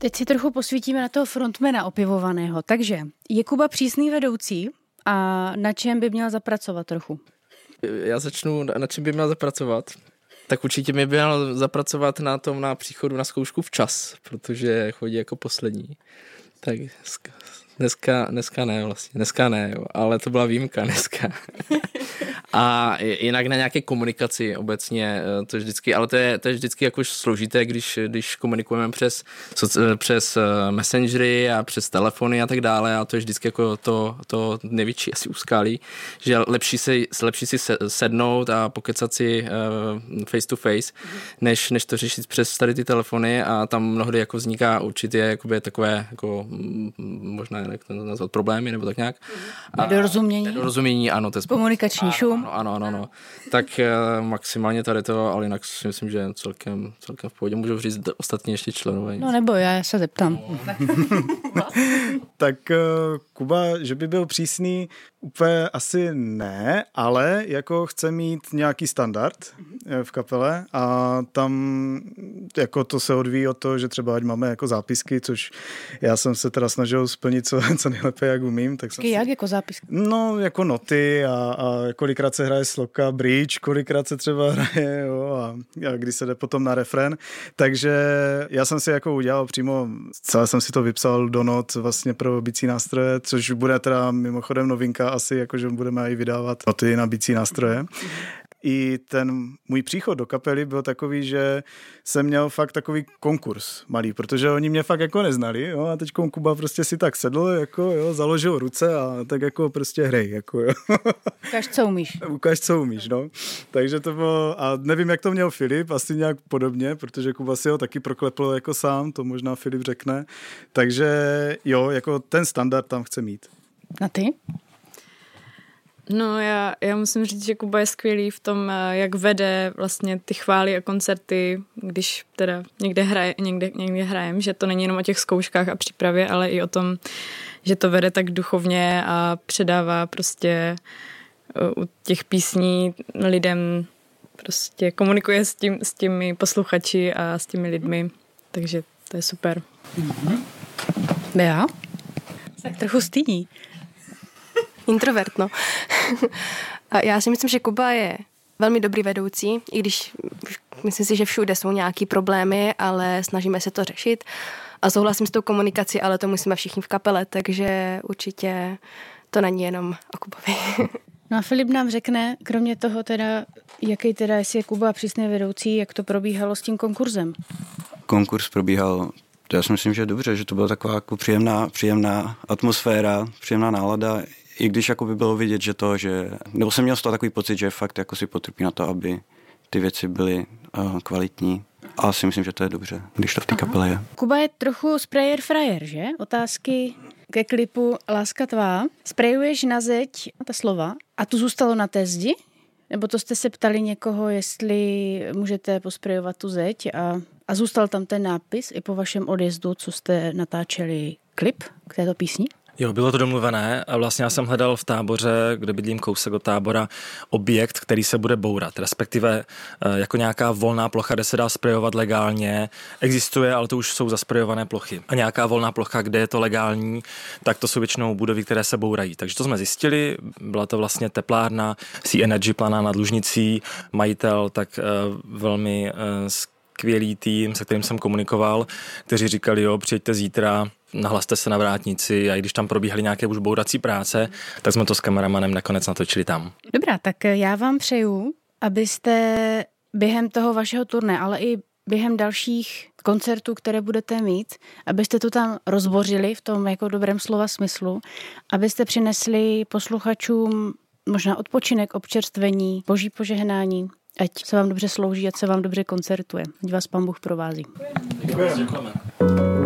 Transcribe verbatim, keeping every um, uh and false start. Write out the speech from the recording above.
Teď si trochu posvítíme na toho frontmana opivovaného. Takže je Kuba přísný vedoucí a na čem by měl zapracovat trochu? Já začnu, na čem by měl zapracovat. Tak určitě by měl zapracovat na tom na příchodu na zkoušku včas, protože chodí jako poslední. Tak dneska, dneska ne vlastně, dneska ne, jo, ale to byla výjimka dneska. A jinak na nějaké komunikaci obecně, to je vždycky, ale to je, to je vždycky jako složité, když, když komunikujeme přes, přes messengery a přes telefony a tak dále, a to je vždycky jako to, to největší asi úskalí, že lepší si, lepší si sednout a pokecat si face to face, než, než to řešit přes tady ty telefony, a tam mnohdy jako vzniká určitě jakoby takové jako možná jak to nazvat problémy nebo tak nějak. Nedorozumění. Nedorozumění, ano. To je komunikační šum. Ano, ano, ano, ano. Tak uh, maximálně tady to, ale jinak si myslím, že celkem, celkem v pohodě. Můžu říct ostatní ještě členové. No nebo já se zeptám. Tak uh, Kuba, že by byl přísný, úplně asi ne, ale jako chce mít nějaký standard v kapele a tam jako to se odvíjí od toho, že třeba ať máme jako zápisky, což já jsem se teda snažil splnit co, co nejlépe, jak umím. Tak jsem jak si... jako zápisky? No jako noty a, a kolikrát se hraje sloka, bridge, kolikrát se třeba hraje, jo, a, a když se jde potom na refrén. Takže já jsem si jako udělal přímo, celé jsem si to vypsal do not vlastně pro bicí nástroje, což bude teda mimochodem novinka asi, jakože budeme i vydávat noty na bicí nástroje. I ten můj příchod do kapely byl takový, že jsem měl fakt takový konkurs malý, protože oni mě fakt jako neznali, jo, a teď Kuba prostě si tak sedl, jako jo, založil ruce a tak jako prostě hrej, jako jo. Ukáž, co umíš. Ukáž, co umíš, no. Takže to bylo, a nevím, jak to měl Filip, asi nějak podobně, protože Kuba si ho taky proklepl jako sám, to možná Filip řekne, takže jo, jako ten standard tam chce mít. A ty? No já, já musím říct, že Kuba je skvělý v tom, jak vede vlastně ty chvály a koncerty, když teda někde, hraje, někde, někde hrajem, že to není jenom o těch zkouškách a přípravě, ale i o tom, že to vede tak duchovně a předává prostě u těch písní lidem, prostě komunikuje s, tím, s těmi posluchači a s těmi lidmi, takže to je super. Mm-hmm. Bea? Tak trochu stydí. Introvert, no. A já si myslím, že Kuba je velmi dobrý vedoucí, i když myslím si, že všude jsou nějaký problémy, ale snažíme se to řešit. A souhlasím s tou komunikací, ale to musíme všichni v kapele, takže určitě to není jenom o Kubovi. No a Filip nám řekne, kromě toho teda, jaký teda, jestli je Kuba přísný vedoucí, jak to probíhalo s tím konkurzem? Konkurs probíhal, já si myslím, že dobře, že to byla taková jako příjemná, příjemná atmosféra, příjemná nálada, i když jako by bylo vidět, že to, že, nebo jsem měl z toho takový pocit, že fakt jako si potrpí na to, aby ty věci byly uh, kvalitní. A si myslím, že to je dobře, když to v té kapele je. Kuba je trochu sprayer frajer, že? Otázky ke klipu Láska tvá. Sprejuješ na zeď ta slova a tu zůstalo na té zdi? Nebo to jste se ptali někoho, jestli můžete posprejovat tu zeď a, a zůstal tam ten nápis i po vašem odjezdu, co jste natáčeli klip k této písni? Jo, bylo to domluvené a vlastně já jsem hledal v Táboře, kde bydlím kousek od Tábora, objekt, který se bude bourat, respektive jako nějaká volná plocha, kde se dá sprejovat legálně, existuje, ale to už jsou zasprejované plochy. A nějaká volná plocha, kde je to legální, tak to jsou většinou budovy, které se bourají. Takže to jsme zjistili, byla to vlastně teplárna Sea Energy Plana nad Lužnicí, majitel tak velmi skvělý tým, se kterým jsem komunikoval, kteří říkali, jo, přijďte zítra, nahlaste se na vrátnici, a i když tam probíhaly nějaké už bourací práce, tak jsme to s kameramanem nakonec natočili tam. Dobrá, tak já vám přeju, abyste během toho vašeho turné, ale i během dalších koncertů, které budete mít, abyste to tam rozbořili v tom jako dobrém slova smyslu, abyste přinesli posluchačům možná odpočinek, občerstvení, boží požehnání, ať se vám dobře slouží, ať se vám dobře koncertuje. Ať vás Pán Bůh provází. Děkujeme.